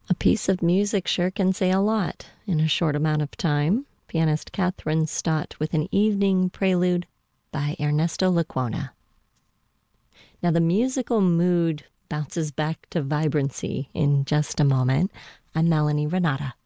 A piece of music sure can say a lot in a short amount of time. Pianist Catherine Stott with an evening prelude by Ernesto Lecuona. Now, the musical mood bounces back to vibrancy in just a moment. I'm Melanie Renata.